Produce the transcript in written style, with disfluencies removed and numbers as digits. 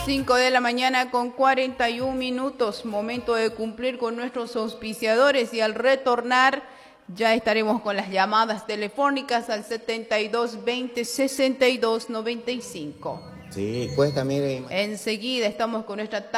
5 de la mañana con 41 minutos, momento de cumplir con nuestros auspiciadores y al retornar ya estaremos con las llamadas telefónicas al 72 20 62 95. Sí, cuesta, mire. Enseguida estamos con nuestra